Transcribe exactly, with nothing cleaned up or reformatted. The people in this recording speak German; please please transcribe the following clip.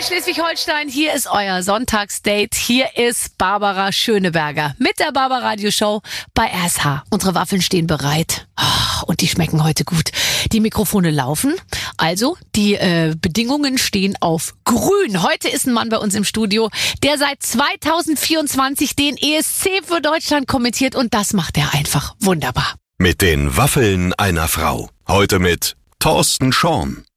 Schleswig-Holstein, hier ist euer Sonntagsdate. Hier ist Barbara Schöneberger mit der Barbara Radio Show bei R S H. Unsere Waffeln stehen bereit. Oh, und die schmecken heute gut. Die Mikrofone laufen. Also, die äh, Bedingungen stehen auf grün. Heute ist ein Mann bei uns im Studio, der seit zweitausendvierundzwanzig den E S C für Deutschland kommentiert. Und das macht er einfach wunderbar. Mit den Waffeln einer Frau. Heute mit Thorsten Schorn.